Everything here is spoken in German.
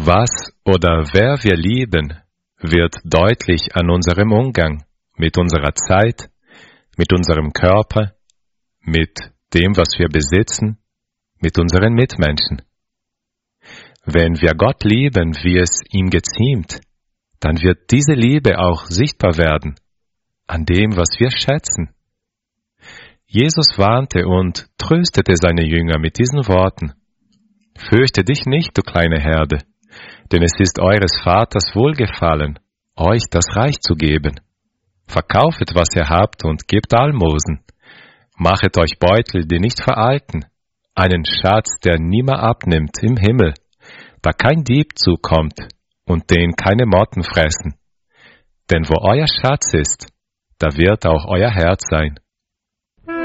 Was oder wer wir lieben, wird deutlich an unserem Umgang mit unserer Zeit, mit unserem Körper, mit dem, was wir besitzen, mit unseren Mitmenschen. Wenn wir Gott lieben, wie es ihm geziemt, dann wird diese Liebe auch sichtbar werden an dem, was wir schätzen. Jesus warnte und tröstete seine Jünger mit diesen Worten: Fürchte dich nicht, du kleine Herde, denn es ist eures Vaters Wohlgefallen, euch das Reich zu geben. Verkaufet, was ihr habt, und gebt Almosen. Machet euch Beutel, die nicht veralten, einen Schatz, der niemand abnimmt, im Himmel, da kein Dieb zukommt und den keine Motten fressen. Denn wo euer Schatz ist, da wird auch euer Herz sein.